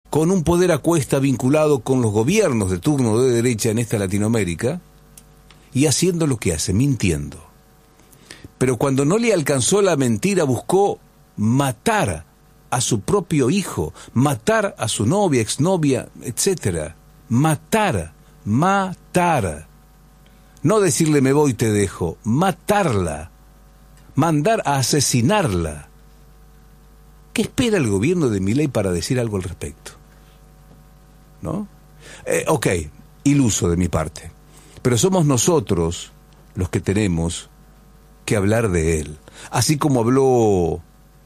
con un poder a cuesta vinculado con los gobiernos de turno de derecha en esta Latinoamérica, y haciendo lo que hace, mintiendo. Pero cuando no le alcanzó la mentira, buscó matar a su propio hijo, matar a su novia, exnovia, etcétera. Matar. No decirle me voy y te dejo, matarla, mandar a asesinarla. ¿Qué espera el gobierno de Milei para decir algo al respecto? ¿No? Ok, iluso de mi parte, pero somos nosotros los que tenemos que hablar de él. Así como habló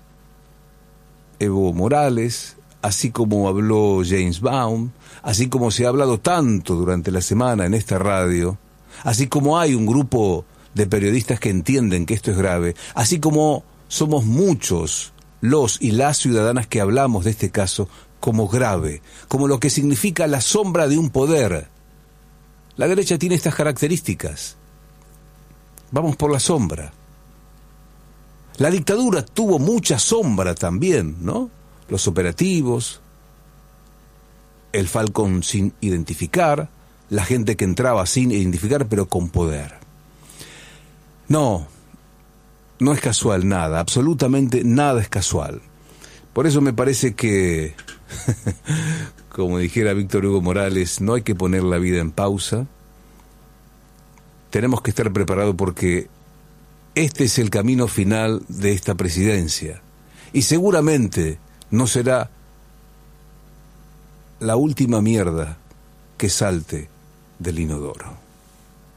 Evo Morales, así como habló James Baum, así como se ha hablado tanto durante la semana en esta radio, así como hay un grupo de periodistas que entienden que esto es grave, así como somos muchos los y las ciudadanas que hablamos de este caso como grave, como lo que significa la sombra de un poder. La derecha tiene estas características. Vamos por la sombra. La dictadura tuvo mucha sombra también, ¿no? Los operativos, el Falcón sin identificar, la gente que entraba sin identificar pero con poder. No es casual nada, absolutamente nada es casual. Por eso me parece que, como dijera Víctor Hugo Morales, no hay que poner la vida en pausa. Tenemos que estar preparados porque este es el camino final de esta presidencia. Y seguramente no será la última mierda que salte del inodoro.